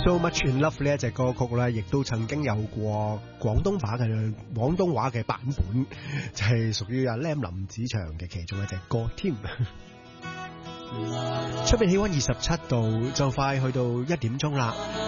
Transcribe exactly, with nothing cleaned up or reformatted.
So Much in Love 呢一隻歌曲咧，亦都曾經有過廣東話嘅廣東話嘅版本，就係屬於阿 Lam 林子祥嘅其中一隻歌添。出邊氣溫二十七度，就快去到一點鐘啦。